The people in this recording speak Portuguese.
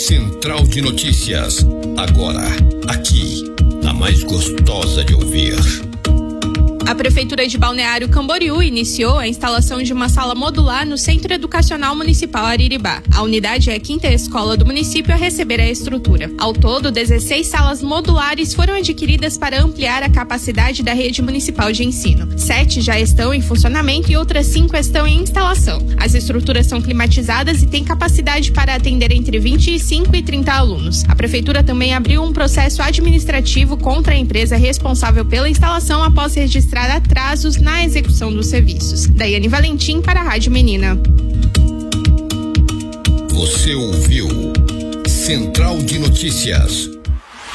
Central de Notícias, agora, aqui, na mais gostosa de ouvir. A Prefeitura de Balneário Camboriú iniciou a instalação de uma sala modular no Centro Educacional Municipal Ariribá. A unidade é a 5ª escola do município a receber a estrutura. Ao todo, 16 salas modulares foram adquiridas para ampliar a capacidade da rede municipal de ensino. 7 já estão em funcionamento e outras 5 estão em instalação. As estruturas são climatizadas e têm capacidade para atender entre 25 e 30 alunos. A Prefeitura também abriu um processo administrativo contra a empresa responsável pela instalação após registrar atrasos na execução dos serviços. Daiane Valentim para a Rádio Menina. Você ouviu Central de Notícias.